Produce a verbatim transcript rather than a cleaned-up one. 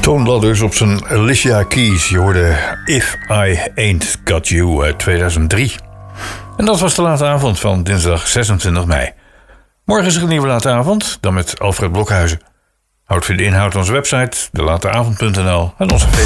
Toonladders op zijn Alicia Keys. Je hoorde If I Ain't Got You uit tweeduizend drie. En dat was de late avond van dinsdag zesentwintig mei. Morgen is er een nieuwe late avond, dan met Alfred Blokhuizen. Houd voor de inhoud onze website, delateavond punt n l en onze